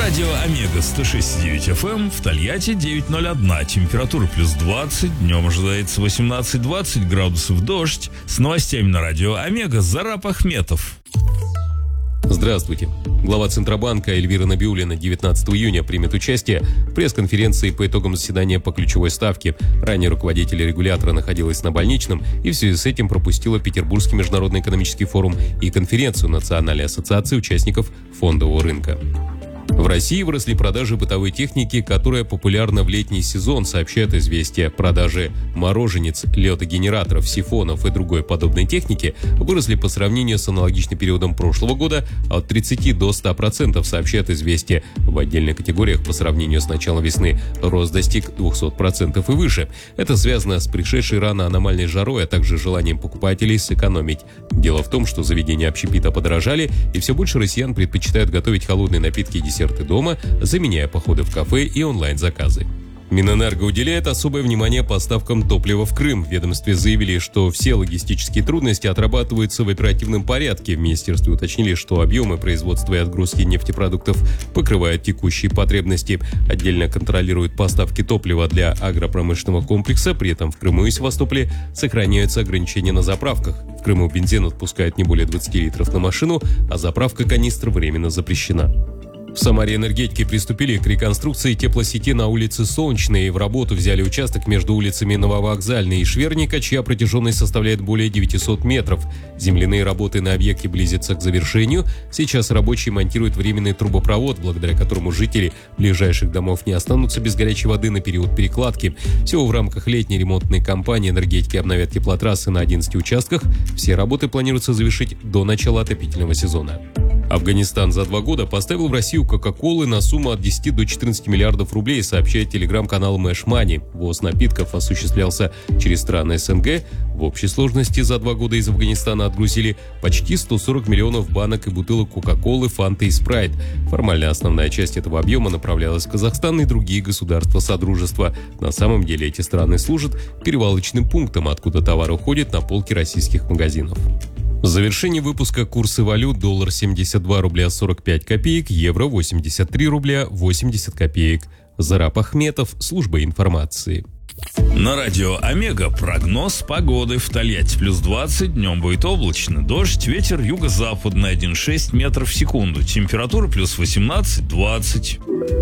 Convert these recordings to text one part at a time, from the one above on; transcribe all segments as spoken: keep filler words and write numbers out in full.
Радио Омега сто шесть и девять эф эм, в Тольятти девять ноль один, температура плюс двадцать, днем ожидается восемнадцать-двадцать градусов, дождь. С новостями на Радио Омега Зарап Ахметов. Здравствуйте. Глава Центробанка Эльвира Набиуллина девятнадцатого июня примет участие в пресс-конференции по итогам заседания по ключевой ставке. Ранее руководитель регулятора находилась на больничном и в связи с этим пропустила Петербургский международный экономический форум и конференцию Национальной ассоциации участников фондового рынка. В России выросли продажи бытовой техники, которая популярна в летний сезон, сообщает «Известия». Продажи мороженец, ледогенераторов, сифонов и другой подобной техники выросли по сравнению с аналогичным периодом прошлого года от тридцати до ста процентов, сообщает «Известия». В отдельных категориях по сравнению с началом весны рост достиг двухсот процентов и выше. Это связано с пришедшей рано аномальной жарой, а также желанием покупателей сэкономить. Дело в том, что заведения общепита подорожали, и все больше россиян предпочитают готовить холодные напитки и десерты дома, заменяя походы в кафе и онлайн-заказы. Минэнерго уделяет особое внимание поставкам топлива в Крым. В ведомстве заявили, что все логистические трудности отрабатываются в оперативном порядке. В министерстве уточнили, что объемы производства и отгрузки нефтепродуктов покрывают текущие потребности. Отдельно контролируют поставки топлива для агропромышленного комплекса. При этом в Крыму и Севастополе сохраняются ограничения на заправках. В Крыму бензин отпускают не более двадцати литров на машину, а заправка канистр временно запрещена. В Самаре энергетики приступили к реконструкции теплосети на улице Солнечной. В работу взяли участок между улицами Нововокзальной и Шверника, чья протяженность составляет более девятисот метров. Земляные работы на объекте близятся к завершению. Сейчас рабочие монтируют временный трубопровод, благодаря которому жители ближайших домов не останутся без горячей воды на период перекладки. Всего в рамках летней ремонтной кампании энергетики обновят теплотрассы на одиннадцати участках. Все работы планируется завершить до начала отопительного сезона. Афганистан за два года поставил в Россию Кока-Колы на сумму от десяти до четырнадцати миллиардов рублей, сообщает телеграм-канал Мэш Мани. Ввоз напитков осуществлялся через страны СНГ. В общей сложности за два года из Афганистана отгрузили почти сто сорок миллионов банок и бутылок Кока-Колы, Фанты и Спрайт. Формально основная часть этого объема направлялась в Казахстан и другие государства Содружества. На самом деле эти страны служат перевалочным пунктом, откуда товары уходят на полки российских магазинов. В завершении выпуска курсы валют: доллар семьдесят два рубля сорок пять копеек, евро восемьдесят три рубля восемьдесят копеек. Зарап Ахметов, служба информации. На Радио Омега прогноз погоды. В Тольятти плюс двадцать, днем будет облачно, дождь, ветер юго-западный один и шесть метров в секунду, температура плюс восемнадцать-двадцать.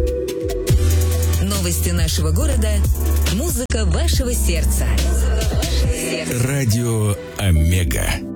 Новости нашего города, музыка вашего сердца. Радио Омега.